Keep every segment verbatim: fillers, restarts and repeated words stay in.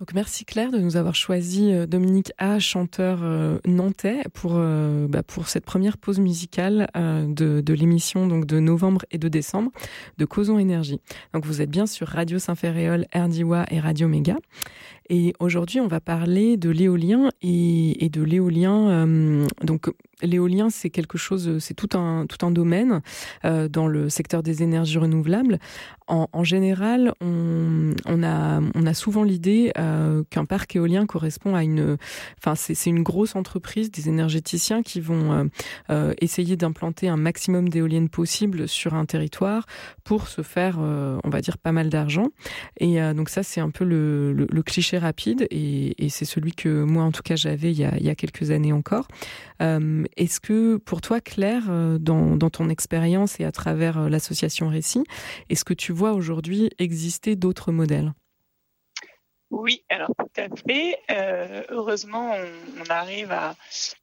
Donc merci Claire de nous avoir choisi euh, Dominique A, chanteur euh, nantais, pour euh, bah, pour cette première pause musicale euh, de de l'émission donc de novembre et de décembre de Causons Énergie. Donc vous êtes bien sur Radio Saint-Ferréol, R D W A et Radio Méga. Et aujourd'hui, on va parler de l'éolien et, et de l'éolien. Euh, donc, l'éolien, c'est quelque chose, c'est tout un tout un domaine euh, dans le secteur des énergies renouvelables. En, en général, on, on a on a souvent l'idée euh, qu'un parc éolien correspond à une, enfin, c'est c'est une grosse entreprise des énergéticiens qui vont euh, euh, essayer d'implanter un maximum d'éoliennes possible sur un territoire pour se faire, euh, on va dire, pas mal d'argent. Et euh, donc ça, c'est un peu le, le, le cliché rapide et, et c'est celui que moi en tout cas j'avais il y a, il y a quelques années encore. Euh, est-ce que pour toi Claire, dans, dans ton expérience et à travers l'association Récit, est-ce que tu vois aujourd'hui exister d'autres modèles ? Oui, alors tout à fait. Euh, heureusement, on, on arrive à,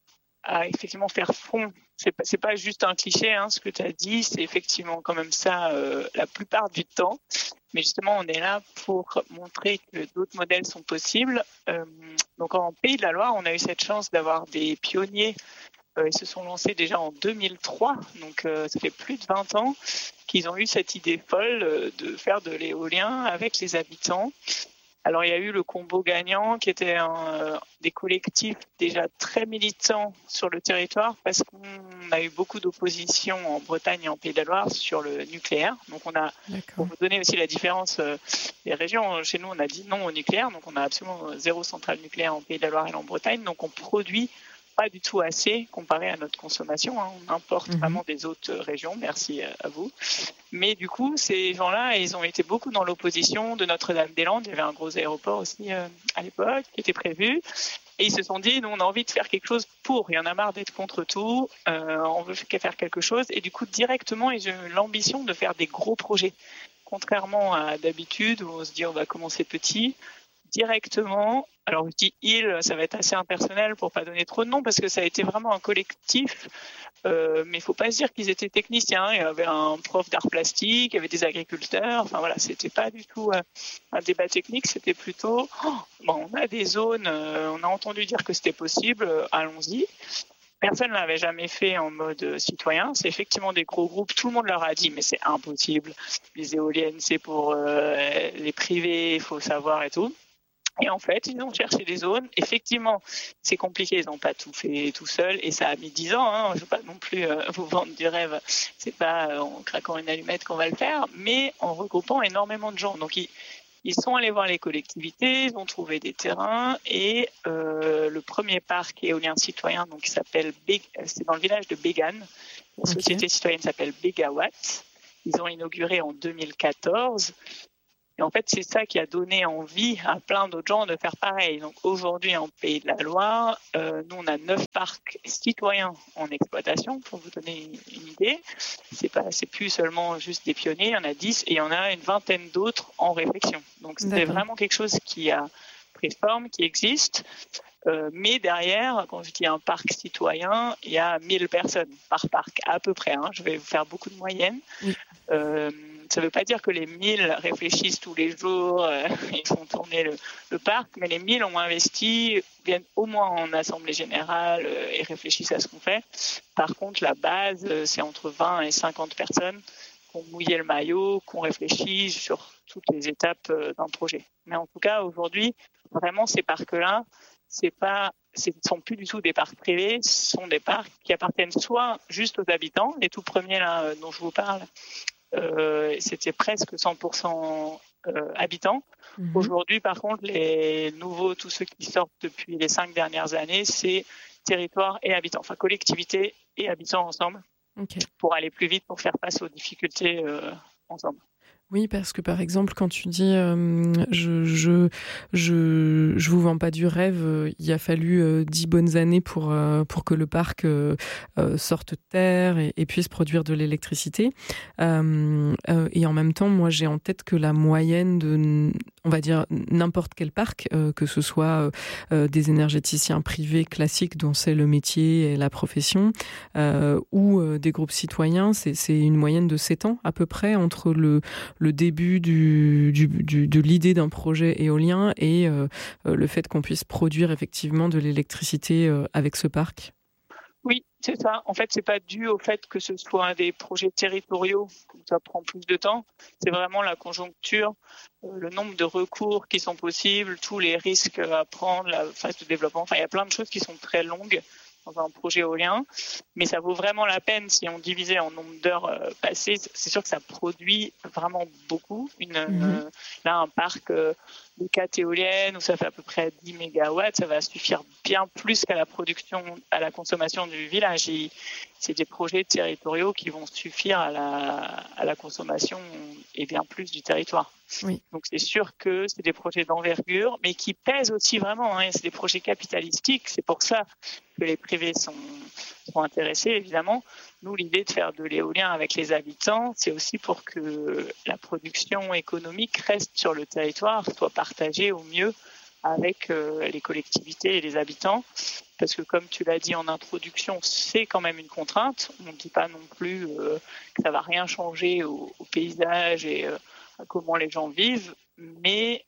à effectivement faire front. C'est pas, c'est pas juste un cliché, hein, ce que tu as dit, c'est effectivement quand même ça euh, la plupart du temps. Mais justement, on est là pour montrer que d'autres modèles sont possibles. Euh, donc en Pays de la Loire, on a eu cette chance d'avoir des pionniers. Euh, ils se sont lancés déjà en deux mille trois, donc euh, ça fait plus de vingt ans qu'ils ont eu cette idée folle euh, de faire de l'éolien avec les habitants. Alors, il y a eu le combo gagnant qui était un, euh, des collectifs déjà très militants sur le territoire parce qu'on a eu beaucoup d'opposition en Bretagne et en Pays de la Loire sur le nucléaire. Donc, on a, D'accord. Pour vous donner aussi la différence euh, des régions, chez nous, on a dit non au nucléaire. Donc, on a absolument zéro centrale nucléaire en Pays de la Loire et en Bretagne. Donc, on produit pas du tout assez comparé à notre consommation. Hein. On importe mmh. vraiment des autres régions, merci à vous. Mais du coup, ces gens-là, ils ont été beaucoup dans l'opposition de Notre-Dame-des-Landes. Il y avait un gros aéroport aussi euh, à l'époque qui était prévu. Et ils se sont dit, nous, on a envie de faire quelque chose pour. Il y en a marre d'être contre tout. Euh, on veut faire quelque chose. Et du coup, directement, ils ont eu l'ambition de faire des gros projets. Contrairement à d'habitude, où on se dit, on va commencer petit. Directement, alors je dis il, ça va être assez impersonnel pour pas donner trop de noms parce que ça a été vraiment un collectif, euh, mais il faut pas se dire qu'ils étaient techniciens. Il y avait un prof d'art plastique, il y avait des agriculteurs. Enfin voilà, c'était pas du tout euh, un débat technique, c'était plutôt oh, bon, on a des zones, euh, on a entendu dire que c'était possible, euh, allons-y. Personne ne l'avait jamais fait en mode citoyen. C'est effectivement des gros groupes. Tout le monde leur a dit, mais c'est impossible. Les éoliennes, c'est pour euh, les privés, il faut savoir et tout. Et en fait, ils ont cherché des zones. Effectivement, c'est compliqué. Ils n'ont pas tout fait tout seuls. Et ça a mis dix ans. Hein. Je ne veux pas non plus euh, vous vendre du rêve. C'est pas euh, en craquant une allumette qu'on va le faire, mais en regroupant énormément de gens. Donc, ils, ils sont allés voir les collectivités. Ils ont trouvé des terrains. Et euh, le premier parc éolien citoyen, donc, qui s'appelle Bé- c'est dans le village de Bégane. La okay. société citoyenne s'appelle Bégawatt. Ils ont inauguré en deux mille quatorze. Et en fait, c'est ça qui a donné envie à plein d'autres gens de faire pareil. Donc aujourd'hui, en Pays de la Loire, euh, nous, on a neuf parcs citoyens en exploitation, pour vous donner une idée. C'est pas, c'est plus seulement juste des pionniers, il y en a dix et il y en a une vingtaine d'autres en réflexion. Donc c'est D'accord. vraiment quelque chose qui a pris forme, qui existe. Euh, mais derrière, quand je dis un parc citoyen, il y a mille personnes par parc, à peu près. Hein. Je vais vous faire beaucoup de moyennes. Oui. Euh, Ça ne veut pas dire que les mille réfléchissent tous les jours, euh, ils font tourner le, le parc, mais les mille ont investi, viennent au moins en assemblée générale euh, et réfléchissent à ce qu'on fait. Par contre, la base, euh, c'est entre vingt et cinquante personnes qui ont mouillé le maillot, qui ont réfléchi sur toutes les étapes euh, d'un projet. Mais en tout cas, aujourd'hui, vraiment, ces parcs-là, c'est pas, ce ne sont plus du tout des parcs privés, ce sont des parcs qui appartiennent soit juste aux habitants, les tout premiers là euh, dont je vous parle, Euh, c'était presque cent pour cent euh, habitants. Mmh. Aujourd'hui, par contre, les nouveaux, tous ceux qui sortent depuis les cinq dernières années, c'est territoire et habitants, enfin collectivité et habitants ensemble, okay. pour aller plus vite, pour faire face aux difficultés euh, ensemble. Oui, parce que par exemple, quand tu dis euh, je je je je vous vends pas du rêve, euh, il a fallu euh, dix bonnes années pour euh, pour que le parc euh, euh, sorte de terre et, et puisse produire de l'électricité. Euh, euh, et en même temps, moi, j'ai en tête que la moyenne de on va dire n'importe quel parc, euh, que ce soit euh, des énergéticiens privés classiques dont c'est le métier et la profession, euh, ou euh, des groupes citoyens, c'est, c'est une moyenne de sept ans à peu près entre le, le début du, du, du, de l'idée d'un projet éolien et euh, le fait qu'on puisse produire effectivement de l'électricité euh, avec ce parc. Oui, c'est ça. En fait, c'est pas dû au fait que ce soit un des projets territoriaux, où ça prend plus de temps. C'est vraiment la conjoncture, euh, le nombre de recours qui sont possibles, tous les risques à prendre, la phase de développement. Enfin, il y a plein de choses qui sont très longues dans un projet éolien, mais ça vaut vraiment la peine si on divisait en nombre d'heures euh, passées. C'est sûr que ça produit vraiment beaucoup. Une, mmh. euh, là, un parc euh, de quatre éoliennes où ça fait à peu près dix mégawatts, ça va suffire bien plus qu'à la production, à la consommation du village. Et c'est des projets territoriaux qui vont suffire à la, à la consommation et bien plus du territoire. Oui. Donc c'est sûr que c'est des projets d'envergure, mais qui pèsent aussi vraiment. Hein, c'est des projets capitalistiques. C'est pour ça que les privés sont, sont intéressés, évidemment. Nous, l'idée de faire de l'éolien avec les habitants, c'est aussi pour que la production économique reste sur le territoire, soit partagée au mieux avec euh, les collectivités et les habitants. Parce que comme tu l'as dit en introduction, c'est quand même une contrainte. On ne dit pas non plus euh, que ça ne va rien changer au, au paysage et euh, à comment les gens vivent, mais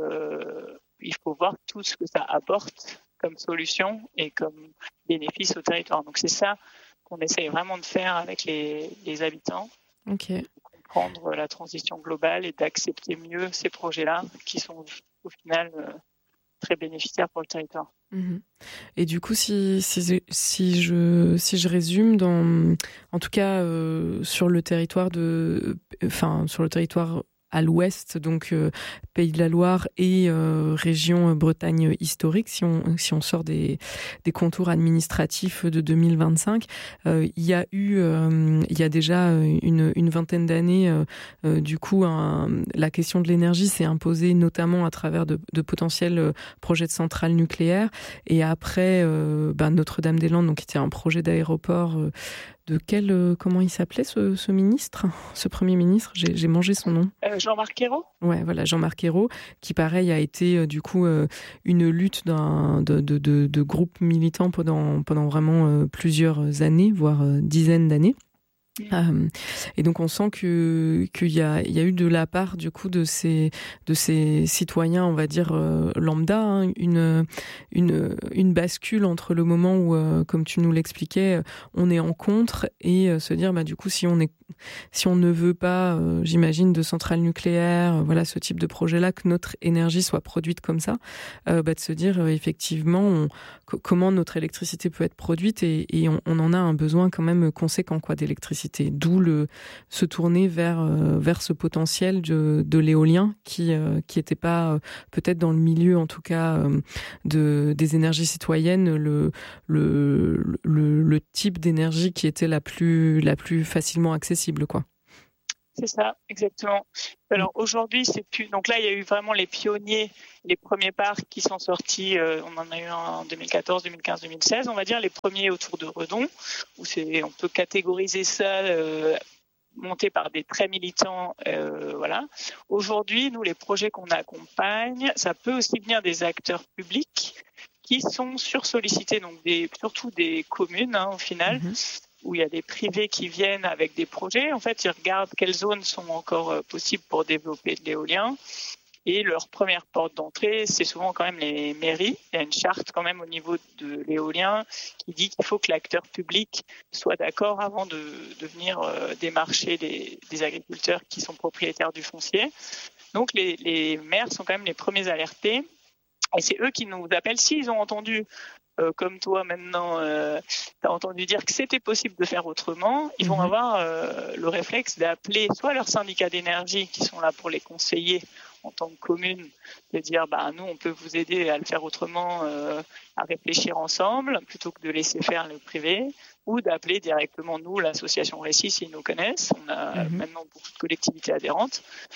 euh, il faut voir tout ce que ça apporte comme solution et comme bénéfice au territoire. Donc c'est ça qu'on essaye vraiment de faire avec les, les habitants, okay. de comprendre la transition globale et d'accepter mieux ces projets-là qui sont au final euh, très bénéficiaires pour le territoire. Mmh. Et du coup, si, si, si, je, si je résume, dans, en tout cas euh, sur le territoire de, enfin sur le territoire à l'ouest, donc euh, Pays de la Loire et euh, région Bretagne historique, si on, si on sort des, des contours administratifs de deux mille vingt-cinq, euh, il y a eu, euh, il y a déjà une, une vingtaine d'années, euh, euh, du coup, un, la question de l'énergie s'est imposée notamment à travers de, de potentiels projets de centrales nucléaires. Et après, euh, ben Notre-Dame-des-Landes, donc qui était un projet d'aéroport. Euh, De quel, euh, comment il s'appelait ce, ce ministre, ce premier ministre, j'ai, j'ai mangé son nom. Euh, Jean-Marc Ayrault. Ouais, voilà, Jean-Marc Ayrault, qui pareil a été euh, du coup euh, une lutte d'un, de, de, de, de groupes militants pendant, pendant vraiment euh, plusieurs années, voire euh, dizaines d'années. Euh, et donc on sent que qu'il y a il y a eu de la part du coup de ces de ces citoyens, on va dire euh, lambda, hein, une une une bascule entre le moment où euh, comme tu nous l'expliquais, on est en contre et euh, se dire bah du coup si on est si on ne veut pas, euh, j'imagine, de centrales nucléaires, euh, voilà ce type de projet-là, que notre énergie soit produite comme ça, euh, bah, de se dire euh, effectivement on, c- comment notre électricité peut être produite et, et on, on en a un besoin quand même conséquent quoi d'électricité. D'où le se tourner vers euh, vers ce potentiel de, de l'éolien qui euh, qui était pas euh, peut-être dans le milieu en tout cas euh, de des énergies citoyennes le le le, le type d'énergie qui était la plus la plus facilement accessible. Quoi. C'est ça, exactement. Alors aujourd'hui, c'est plus. Donc là, il y a eu vraiment les pionniers, les premiers parcs qui sont sortis. Euh, on en a eu un en deux mille quatorze, deux mille quinze, deux mille seize, on va dire les premiers autour de Redon, où c'est, on peut catégoriser ça. Euh, monté par des très militants, euh, voilà. Aujourd'hui, nous, les projets qu'on accompagne, ça peut aussi venir des acteurs publics qui sont sursollicités, donc des, surtout des communes, hein, au final. Mm-hmm. Où il y a des privés qui viennent avec des projets. En fait, ils regardent quelles zones sont encore euh, possibles pour développer de l'éolien. Et leur première porte d'entrée, c'est souvent quand même les mairies. Il y a une charte quand même au niveau de l'éolien qui dit qu'il faut que l'acteur public soit d'accord avant de, de venir euh, démarcher des, des agriculteurs qui sont propriétaires du foncier. Donc les, les maires sont quand même les premiers alertés. Et c'est eux qui nous appellent s'ils ont entendu Euh, comme toi maintenant, euh, tu as entendu dire que c'était possible de faire autrement, ils vont mmh. avoir euh, le réflexe d'appeler soit leurs syndicats d'énergie qui sont là pour les conseiller en tant que commune, de dire bah, nous on peut vous aider à le faire autrement, euh, à réfléchir ensemble plutôt que de laisser faire le privé, ou d'appeler directement nous, l'association Récit, s'ils nous connaissent. On a mmh. maintenant beaucoup de collectivités adhérentes.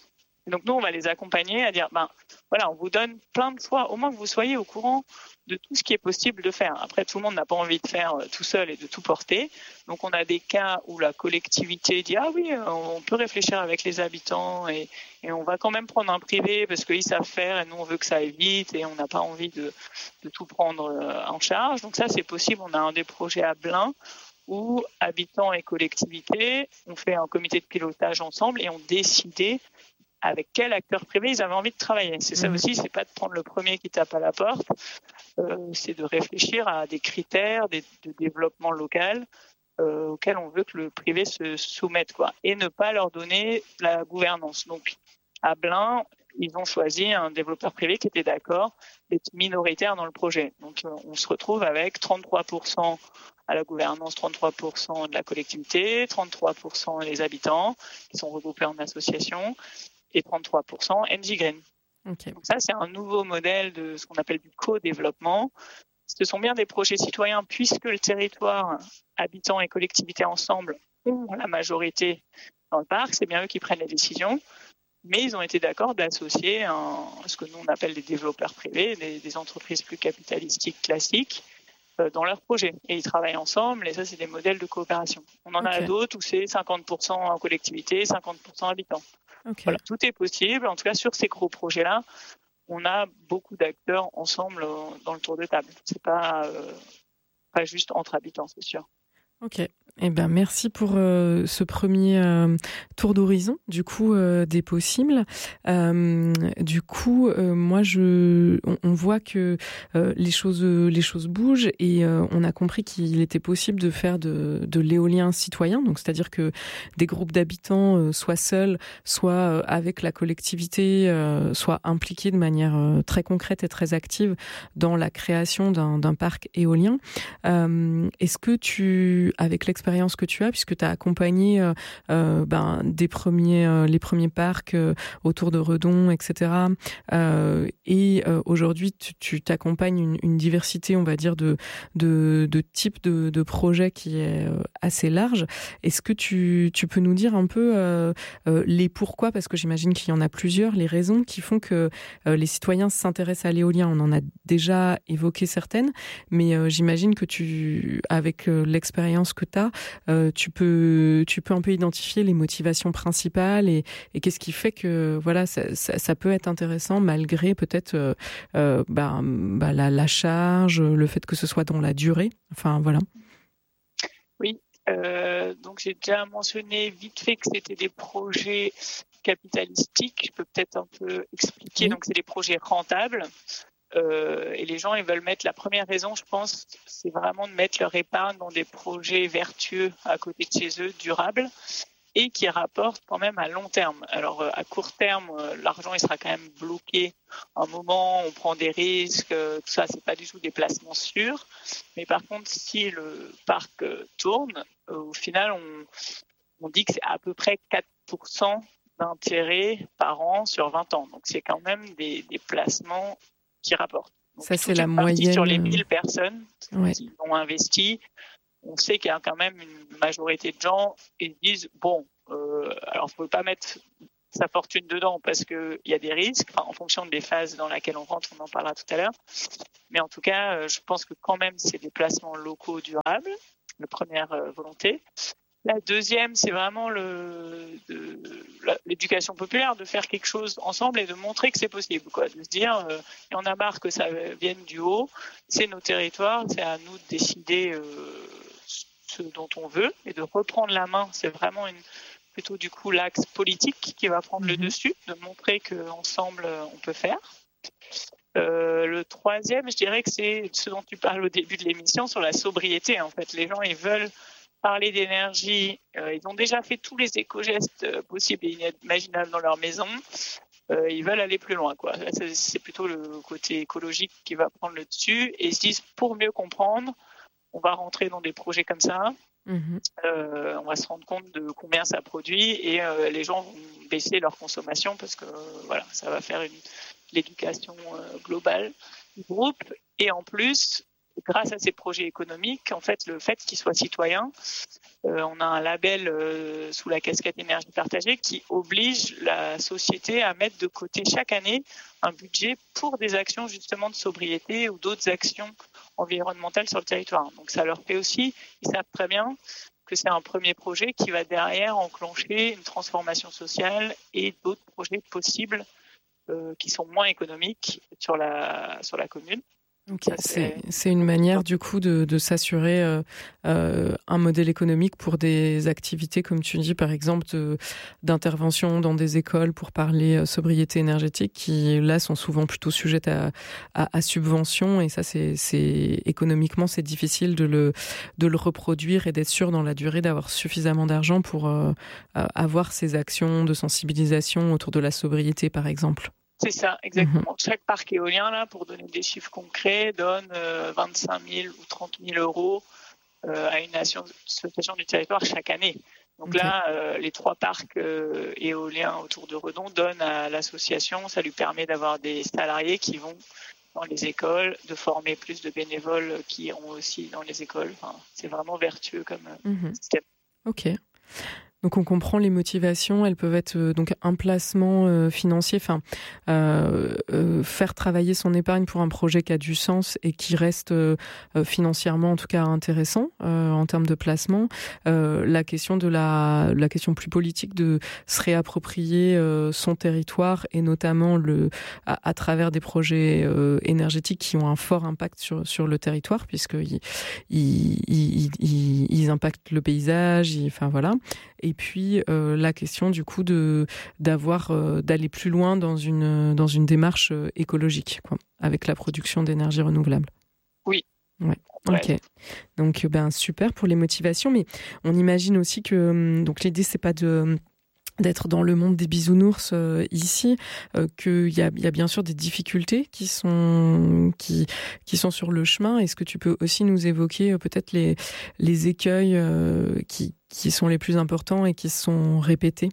Et donc nous, on va les accompagner à dire, ben voilà, on vous donne plein de fois, au moins que vous soyez au courant de tout ce qui est possible de faire. Après, tout le monde n'a pas envie de faire tout seul et de tout porter. Donc on a des cas où la collectivité dit, ah oui, on peut réfléchir avec les habitants et, et on va quand même prendre un privé parce qu'ils savent faire et nous, on veut que ça aille vite et on n'a pas envie de, de tout prendre en charge. Donc ça, c'est possible. On a un des projets à Blain où habitants et collectivités ont fait un comité de pilotage ensemble et ont décidé avec quel acteur privé ils avaient envie de travailler. C'est ça aussi, c'est pas de prendre le premier qui tape à la porte, euh, c'est de réfléchir à des critères des, de développement local euh, auxquels on veut que le privé se soumette, quoi, et ne pas leur donner la gouvernance. Donc, à Blain, ils ont choisi un développeur privé qui était d'accord d'être minoritaire dans le projet. Donc, on se retrouve avec trente-trois pour cent à la gouvernance, trente-trois pour cent de la collectivité, trente-trois pour cent des habitants qui sont regroupés en associations, et trente-trois pour cent N J Green. Okay. Donc ça, c'est un nouveau modèle de ce qu'on appelle du co-développement. Ce sont bien des projets citoyens puisque le territoire, habitants et collectivités ensemble ont la majorité dans le parc. C'est bien eux qui prennent les décisions. Mais ils ont été d'accord d'associer un, ce que nous on appelle des développeurs privés, des, des entreprises plus capitalistiques classiques, euh, dans leurs projets. Et ils travaillent ensemble et ça, c'est des modèles de coopération. On en okay. a d'autres où c'est cinquante pour cent en collectivité, cinquante pour cent habitants. Okay. Voilà, tout est possible. En tout cas, sur ces gros projets-là, on a beaucoup d'acteurs ensemble dans le tour de table. C'est pas, euh, pas juste entre habitants, c'est sûr. Ok. Eh ben, merci pour euh, ce premier euh, tour d'horizon, du coup, euh, des possibles. Euh, du coup, euh, moi, je, on, on voit que euh, les choses, les choses bougent et euh, on a compris qu'il était possible de faire de, de l'éolien citoyen, donc c'est-à-dire que des groupes d'habitants, euh, soit seuls, soit euh, avec la collectivité, euh, soient impliqués de manière euh, très concrète et très active dans la création d'un, d'un parc éolien. Euh, est-ce que tu, avec l'expérience que tu as, puisque tu as accompagné euh, euh, ben, des premiers, euh, les premiers parcs euh, autour de Redon, et cetera. Euh, et euh, aujourd'hui, tu, tu t'accompagnes une, une diversité, on va dire, de, de, de types de, de projets qui est euh, assez large. Est-ce que tu, tu peux nous dire un peu euh, euh, les pourquoi, parce que j'imagine qu'il y en a plusieurs, les raisons qui font que euh, les citoyens s'intéressent à l'éolien. On en a déjà évoqué certaines, mais euh, j'imagine que tu, avec euh, l'expérience que tu as, Euh, tu peux, tu peux un peu identifier les motivations principales et, et qu'est-ce qui fait que voilà, ça, ça, ça peut être intéressant malgré peut-être euh, euh, bah, bah, la, la charge, le fait que ce soit dans la durée. Enfin voilà. Oui, euh, donc j'ai déjà mentionné vite fait que c'était des projets capitalistiques. Je peux peut-être un peu expliquer. Oui. Donc c'est des projets rentables. Euh, et les gens, ils veulent mettre, la première raison, je pense, c'est vraiment de mettre leur épargne dans des projets vertueux à côté de chez eux, durables, et qui rapportent quand même à long terme. Alors, euh, à court terme, euh, l'argent, il sera quand même bloqué un moment, on prend des risques, euh, tout ça, c'est pas du tout des placements sûrs. Mais par contre, si le parc euh, tourne, euh, au final, on, on dit que c'est à peu près quatre pour cent d'intérêt par an sur vingt ans. Donc, c'est quand même des, des placements qui rapportent. Donc, ça, c'est la moyenne. Sur les mille personnes ouais. qui ont investi, on sait qu'il y a quand même une majorité de gens qui disent, bon, euh, alors on ne peut pas mettre sa fortune dedans parce qu'il y a des risques, enfin, en fonction des phases dans lesquelles on rentre, on en parlera tout à l'heure. Mais en tout cas, euh, je pense que quand même, c'est des placements locaux durables, la première euh, volonté. La deuxième, c'est vraiment le, de, la, l'éducation populaire, de faire quelque chose ensemble et de montrer que c'est possible, quoi. De se dire, euh, et on a marre que ça vienne du haut, c'est nos territoires, c'est à nous de décider euh, ce dont on veut et de reprendre la main. C'est vraiment une, plutôt du coup l'axe politique qui va prendre mm-hmm. le dessus, de montrer qu'ensemble on peut faire. Euh, le troisième, je dirais que c'est ce dont tu parles au début de l'émission sur la sobriété. En fait, les gens ils veulent parler d'énergie, euh, ils ont déjà fait tous les éco-gestes euh, possibles et imaginables dans leur maison, euh, ils veulent aller plus loin, quoi. C'est, c'est plutôt le côté écologique qui va prendre le dessus et ils se disent, pour mieux comprendre, on va rentrer dans des projets comme ça, mmh. euh, on va se rendre compte de combien ça produit et euh, les gens vont baisser leur consommation parce que euh, voilà, ça va faire une, l'éducation euh, globale du groupe et en plus, grâce à ces projets économiques, en fait, le fait qu'ils soient citoyens, euh, on a un label euh, sous la casquette énergie partagée qui oblige la société à mettre de côté chaque année un budget pour des actions justement de sobriété ou d'autres actions environnementales sur le territoire. Donc ça leur fait aussi, ils savent très bien que c'est un premier projet qui va derrière enclencher une transformation sociale et d'autres projets possibles euh, qui sont moins économiques sur la, sur la commune. Okay, ça, c'est, c'est une manière du coup de, de s'assurer euh, euh, un modèle économique pour des activités, comme tu dis, par exemple de, d'intervention dans des écoles pour parler euh, sobriété énergétique, qui là sont souvent plutôt sujettes à, à, à subvention, et ça c'est, c'est économiquement c'est difficile de le, de le reproduire et d'être sûr dans la durée d'avoir suffisamment d'argent pour euh, avoir ces actions de sensibilisation autour de la sobriété, par exemple. C'est ça, exactement. Mmh. Chaque parc éolien, là, pour donner des chiffres concrets, donne euh, vingt-cinq mille ou trente mille euros euh, à une association du territoire chaque année. Donc okay. là, euh, les trois parcs euh, éoliens autour de Redon donnent à l'association. Ça lui permet d'avoir des salariés qui vont dans les écoles, de former plus de bénévoles qui iront aussi dans les écoles. Enfin, c'est vraiment vertueux comme mmh. système. Ok. Donc on comprend les motivations, elles peuvent être euh, donc un placement euh, financier, enfin euh, euh, faire travailler son épargne pour un projet qui a du sens et qui reste euh, financièrement en tout cas intéressant euh, en termes de placement. Euh, la question de la la question plus politique de se réapproprier euh, son territoire et notamment le à, à travers des projets euh, énergétiques qui ont un fort impact sur sur le territoire puisqu'ils ils, ils, ils, ils impactent le paysage, ils, enfin voilà. Et puis euh, la question du coup de d'avoir euh, d'aller plus loin dans une dans une démarche euh, écologique quoi, avec la production d'énergie renouvelable. Oui. Ouais. Ok. Donc ben super pour les motivations, mais on imagine aussi que donc l'idée c'est pas de d'être dans le monde des bisounours euh, ici, euh, qu'il y a, il y a bien sûr des difficultés qui sont qui qui sont sur le chemin. Est-ce que tu peux aussi nous évoquer euh, peut-être les les écueils euh, qui qui sont les plus importants et qui sont répétés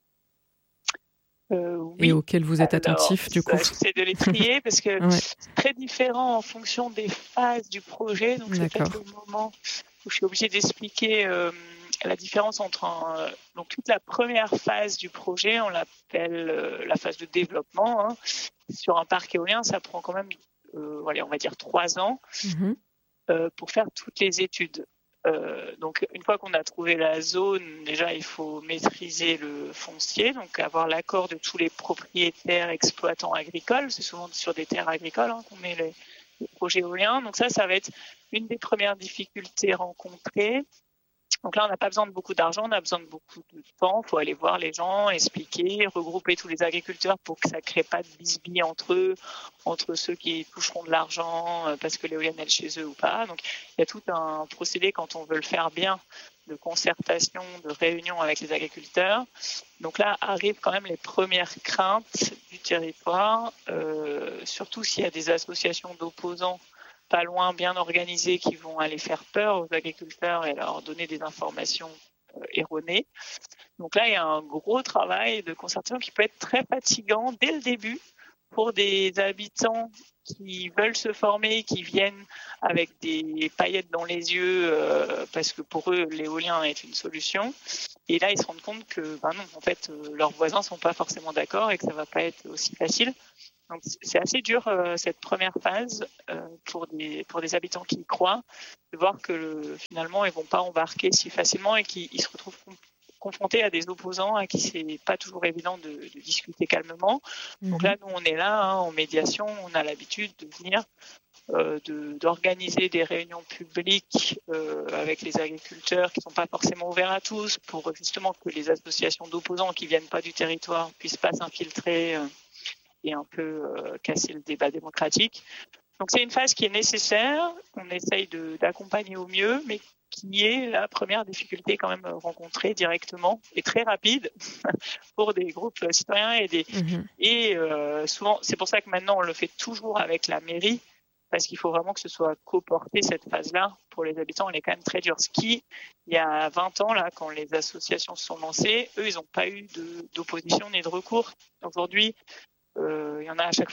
euh, oui. et auxquels vous êtes attentifs du coup? J'essaie de les trier parce que ouais. c'est très différent en fonction des phases du projet. Donc c'est peut-être le moment où je suis obligée d'expliquer. Euh, La différence entre un, donc toute la première phase du projet, on l'appelle euh, la phase de développement. Hein. Sur un parc éolien, ça prend quand même, euh, allez, on va dire trois ans mmh. euh, pour faire toutes les études. Euh, donc une fois qu'on a trouvé la zone, déjà il faut maîtriser le foncier, donc avoir l'accord de tous les propriétaires exploitants agricoles. C'est souvent sur des terres agricoles hein, qu'on met les, les projets éoliens. Donc ça, ça va être une des premières difficultés rencontrées. Donc là, on n'a pas besoin de beaucoup d'argent, on a besoin de beaucoup de temps. Il faut aller voir les gens, expliquer, regrouper tous les agriculteurs pour que ça ne crée pas de bisbille entre eux, entre ceux qui toucheront de l'argent parce que l'éolienne est chez eux ou pas. Donc il y a tout un procédé quand on veut le faire bien, de concertation, de réunion avec les agriculteurs. Donc là arrivent quand même les premières craintes du territoire, euh, surtout s'il y a des associations d'opposants pas loin, bien organisés, qui vont aller faire peur aux agriculteurs et leur donner des informations euh, erronées. Donc là, il y a un gros travail de concertation qui peut être très fatigant dès le début pour des habitants qui veulent se former, qui viennent avec des paillettes dans les yeux euh, parce que pour eux, l'éolien est une solution. Et là, ils se rendent compte que ben non, en fait, euh, leurs voisins ne sont pas forcément d'accord et que ça ne va pas être aussi facile. Donc, c'est assez dur euh, cette première phase euh, pour des pour des habitants qui y croient, de voir que le, finalement ils vont pas embarquer si facilement et qu'ils se retrouvent com- confrontés à des opposants à qui c'est pas toujours évident de, de discuter calmement. Mmh. Donc là, nous on est là hein, en médiation, on a l'habitude de venir, euh, de, d'organiser des réunions publiques euh, avec les agriculteurs qui sont pas forcément ouverts à tous, pour justement que les associations d'opposants qui viennent pas du territoire puissent pas s'infiltrer. Euh, et un peu euh, casser le débat démocratique. Donc c'est une phase qui est nécessaire, qu'on essaye de, d'accompagner au mieux, mais qui est la première difficulté quand même rencontrée directement et très rapide pour des groupes citoyens et des mmh. et euh, souvent c'est pour ça que maintenant on le fait toujours avec la mairie parce qu'il faut vraiment que ce soit coporté cette phase-là pour les habitants. Elle est quand même très dure. Ce qui, il y a vingt ans là, quand les associations se sont lancées, eux ils n'ont pas eu de, d'opposition ni de recours. Aujourd'hui, il euh, y en a à chaque fois.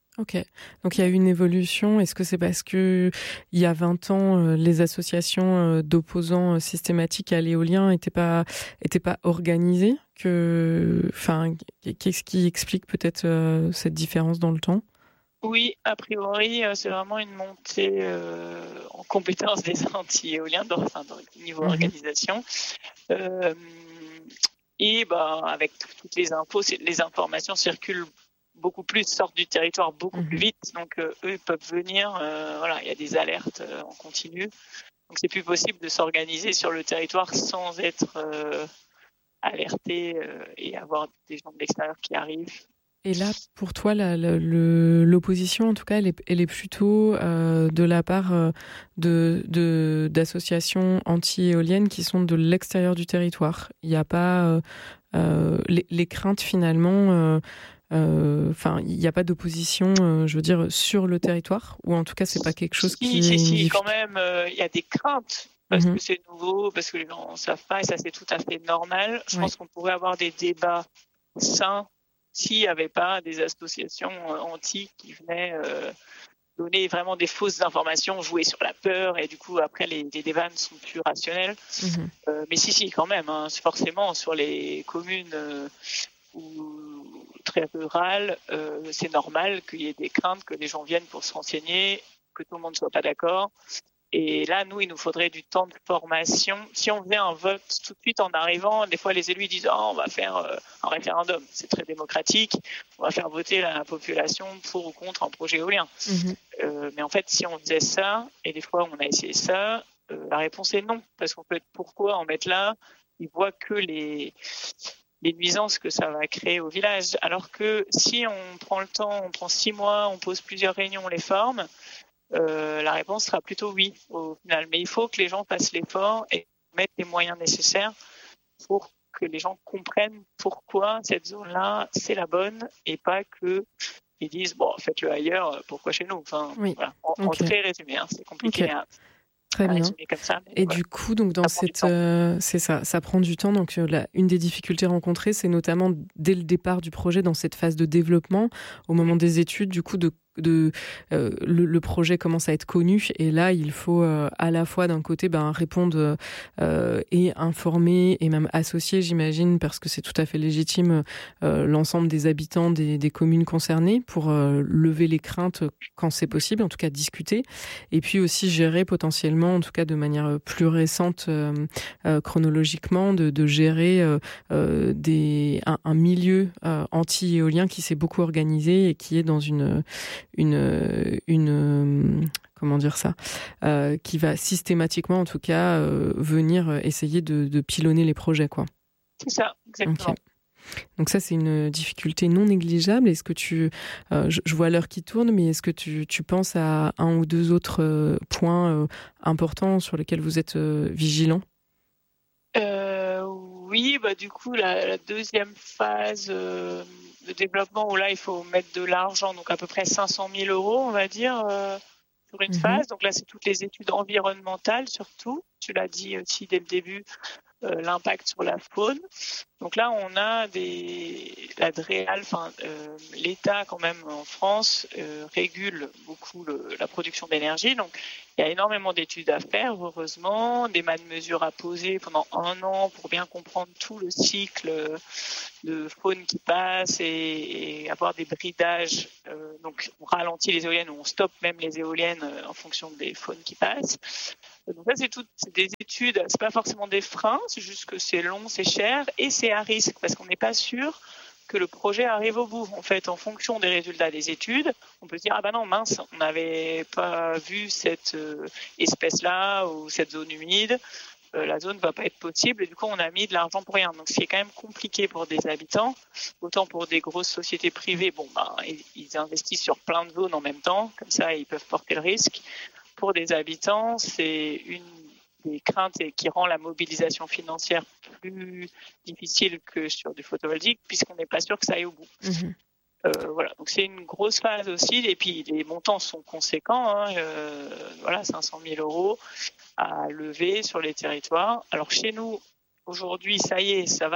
Ok, donc il y a eu une évolution. Est-ce que c'est parce que il y a vingt ans, euh, les associations euh, d'opposants euh, systématiques à l'éolien n'étaient pas étaient pas organisées que, enfin, qu'est-ce qui explique peut-être euh, cette différence dans le temps? Oui, a priori, euh, c'est vraiment une montée euh, en compétence des anti-éoliens, dans, enfin, dans le niveau Mhm. organisation. Euh, et bah, avec t- toutes les infos, c'est- les informations circulent beaucoup plus, sortent du territoire beaucoup plus Mhm. vite. Donc, euh, eux, ils peuvent venir. Euh, voilà, il y a des alertes euh, en continu. Donc, c'est plus possible de s'organiser sur le territoire sans être euh, alerté euh, et avoir des gens de l'extérieur qui arrivent. Et là, pour toi, la- la- le- l'opposition, en tout cas, elle est, elle est plutôt euh, de la part euh, de, de- d'associations anti-éoliennes qui sont de l'extérieur du territoire. Il n'y a pas euh, euh, les, les craintes finalement. euh, euh, Enfin, il n'y a pas d'opposition, euh, je veux dire, sur le territoire, ou en tout cas, c'est pas quelque chose Si, qui est si, une si, quand difficulté. même, euh, il y a des craintes parce que Mhm. c'est nouveau, parce que les gens ne savent pas, et ça c'est tout à fait normal. Je Ouais. pense qu'on pourrait avoir des débats sains s'il n'y avait pas des associations euh, anti qui venaient euh, donner vraiment des fausses informations, jouer sur la peur, et du coup après les, les débats ne sont plus rationnels. Mhm. Euh, mais si, si, quand même, hein, c'est forcément sur les communes euh, ou très rurales, euh, c'est normal qu'il y ait des craintes, que les gens viennent pour se renseigner, que tout le monde ne soit pas d'accord. Et là, nous, il nous faudrait du temps de formation. Si on faisait un vote tout de suite en arrivant, des fois les élus disent oh, on va faire euh, un référendum, c'est très démocratique, on va faire voter la population pour ou contre un projet éolien. Mhm. Euh, mais en fait, si on faisait ça, et des fois on a essayé ça, euh, la réponse est non. Parce qu'en fait, pourquoi en mettre là? Ils voient que les, les nuisances que ça va créer au village. Alors que si on prend le temps, on prend six mois, on pose plusieurs réunions, on les forme, euh, la réponse sera plutôt oui au final. Mais il faut que les gens fassent l'effort et mettent les moyens nécessaires pour que les gens comprennent pourquoi cette zone-là, c'est la bonne et pas que ils disent bon, faites-le ailleurs, pourquoi chez nous? Enfin, Oui. voilà, en, en Ok. très résumé, hein, c'est Ok. compliqué à, Très à bien. résumer comme ça, mais Et voilà, du coup, donc dans ça prend du cette, temps. euh, c'est ça, ça prend du temps. Donc euh, la, une des difficultés rencontrées, c'est notamment dès le départ du projet, dans cette phase de développement, au moment des études, du coup, de, de euh, le, le projet commence à être connu. Et là, il faut euh, à la fois d'un côté, ben, répondre euh, et informer et même associer, j'imagine, parce que c'est tout à fait légitime, euh, l'ensemble des habitants des, des communes concernées pour euh, lever les craintes quand c'est possible, en tout cas discuter. Et puis aussi gérer potentiellement, en tout cas de manière plus récente euh, euh, chronologiquement, de, de gérer euh, euh, des, un, un milieu euh, anti-éolien qui s'est beaucoup organisé et qui est dans une, une, une comment dire ça, euh, qui va systématiquement, en tout cas, euh, venir essayer de, de pilonner les projets, quoi. C'est ça, exactement. Ok. Donc ça, c'est une difficulté non négligeable. Est-ce que tu, euh, je, je vois l'heure qui tourne, mais est-ce que tu, tu penses à un ou deux autres euh, points euh, importants sur lesquels vous êtes euh, vigilant? Euh, oui, bah du coup la, la deuxième phase euh, de développement où là il faut mettre de l'argent, donc à peu près cinq cent mille euros, on va dire, euh, sur une Mhm. phase. Donc là c'est toutes les études environnementales surtout. Tu l'as dit aussi dès le début, euh, l'impact sur la faune. Donc là, on a des la DREAL, enfin euh, l'État quand même en France euh, régule beaucoup le, la production d'énergie. Donc il y a énormément d'études à faire, heureusement, des de mesures à poser pendant un an pour bien comprendre tout le cycle de faune qui passe et, et avoir des bridages. Euh, donc on ralentit les éoliennes ou on stoppe même les éoliennes euh, en fonction des faunes qui passent. Donc ça, c'est tout, c'est des études, c'est pas forcément des freins, c'est juste que c'est long, c'est cher et c'est à risque parce qu'on n'est pas sûr que le projet arrive au bout. En fait, en fonction des résultats des études, on peut se dire ah ben non mince, on n'avait pas vu cette euh, espèce-là ou cette zone humide, euh, la zone ne va pas être possible et du coup on a mis de l'argent pour rien. Donc c'est quand même compliqué pour des habitants, autant pour des grosses sociétés privées, bon ben ils, ils investissent sur plein de zones en même temps, comme ça ils peuvent porter le risque. Pour des habitants, c'est une des craintes et qui rend la mobilisation financière plus difficile que sur du photovoltaïque, puisqu'on n'est pas sûr que ça aille au bout. Mhm. Euh, voilà, donc c'est une grosse phase aussi, et puis les montants sont conséquents, hein, euh, voilà, cinq cent mille euros à lever sur les territoires. Alors chez nous, aujourd'hui, ça y est, ça va, c'est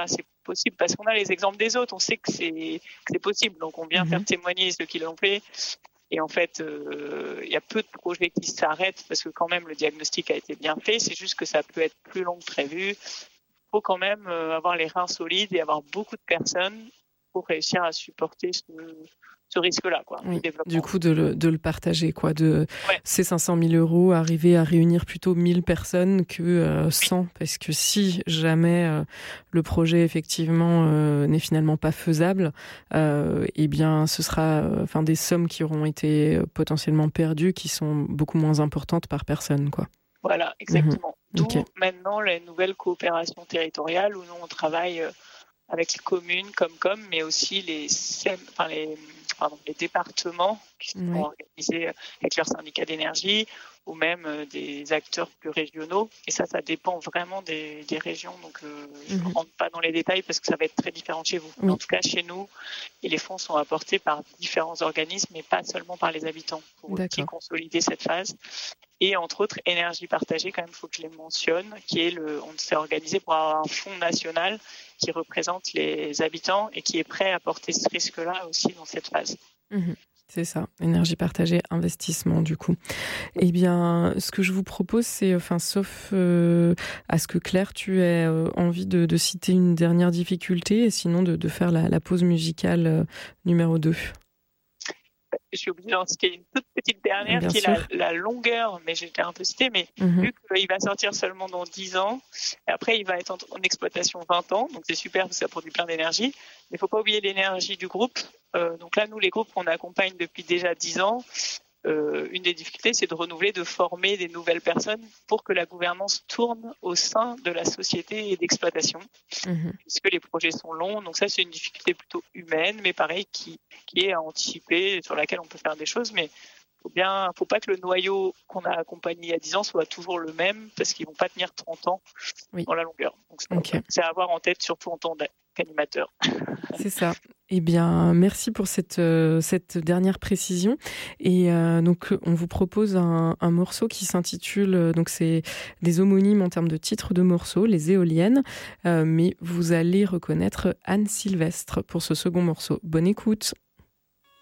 possible parce qu'on a les exemples des autres, on sait que c'est, que c'est possible. Donc, on vient mmh. faire témoigner ceux qui l'ont fait. Et en fait, il euh, y a peu de projets qui s'arrêtent parce que quand même, le diagnostic a été bien fait. C'est juste que ça peut être plus long que prévu. Il faut quand même euh, avoir les reins solides et avoir beaucoup de personnes pour réussir à supporter ce, ce risque-là, quoi. Oui, du coup, de le, de le partager, quoi. De ouais. Ces cinq cent mille euros, arriver à réunir plutôt mille personnes que euh, cent. Oui. Parce que si jamais euh, le projet, effectivement, euh, n'est finalement pas faisable, euh, eh bien, ce sera enfin, des sommes qui auront été potentiellement perdues, qui sont beaucoup moins importantes par personne, quoi. Voilà, exactement. Mmh. D'où okay. maintenant les nouvelles coopérations territoriales où nous, on travaille euh, avec les communes, Comcom, mais aussi les, enfin les, pardon, les départements qui sont oui. organisés avec leurs syndicats d'énergie ou même des acteurs plus régionaux. Et ça, ça dépend vraiment des, des régions. Donc, euh, je ne mm-hmm. rentre pas dans les détails parce que ça va être très différent chez vous. Oui. En tout cas, chez nous, et les fonds sont apportés par différents organismes, mais pas seulement par les habitants, pour aussi consolider cette phase. Et entre autres, énergie partagée, quand même, il faut que je les mentionne, qui est le, on s'est organisé pour avoir un fonds national qui représente les habitants et qui est prêt à porter ce risque-là aussi dans cette phase. Mmh. C'est ça, énergie partagée, investissement du coup. Eh bien, ce que je vous propose, c'est, enfin, sauf euh, à ce que Claire, tu aies euh, envie de, de citer une dernière difficulté, et sinon de, de faire la, la pause musicale euh, numéro deux. Je suis obligée d'en citer une toute petite dernière Bien qui sûr. est la, la longueur, mais j'étais un peu citée, mais mm-hmm. vu qu'il va sortir seulement dans dix ans, et après il va être en, en exploitation vingt ans, donc c'est super parce que ça produit plein d'énergie, mais il ne faut pas oublier l'énergie du groupe. Euh, donc là, nous, les groupes, on accompagne depuis déjà dix ans. Euh, une des difficultés, c'est de renouveler, de former des nouvelles personnes pour que la gouvernance tourne au sein de la société et d'exploitation, mmh. puisque les projets sont longs. Donc ça, c'est une difficulté plutôt humaine, mais pareil, qui, qui est à anticiper, sur laquelle on peut faire des choses. Mais il ne faut pas que le noyau qu'on a accompagné il y a dix ans soit toujours le même, parce qu'ils ne vont pas tenir trente ans oui. dans la longueur. Donc c'est, okay. c'est à avoir en tête, surtout en tant qu'animateur. C'est ça. Eh bien, merci pour cette, euh, cette dernière précision. Et euh, donc, on vous propose un, un morceau qui s'intitule, euh, donc c'est des homonymes en termes de titre de morceau, Les Éoliennes, euh, mais vous allez reconnaître Anne Sylvestre pour ce second morceau. Bonne écoute.